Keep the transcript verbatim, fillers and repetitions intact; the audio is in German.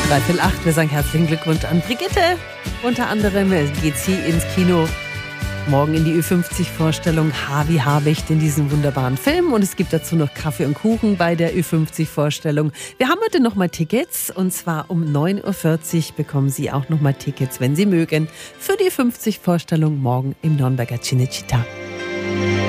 Dreiviertel acht, wir sagen herzlichen Glückwunsch an Brigitte. Unter anderem geht sie ins Kino morgen in die Ü fünfzig Vorstellung Ha wie Habicht in diesem wunderbaren Film. Und es gibt dazu noch Kaffee und Kuchen bei der Ü fünfzig Vorstellung. Wir haben heute nochmal Tickets und zwar um neun Uhr vierzig bekommen Sie auch nochmal Tickets, wenn Sie mögen, für die Ü fünfzig Vorstellung morgen im Nürnberger Cinecittà.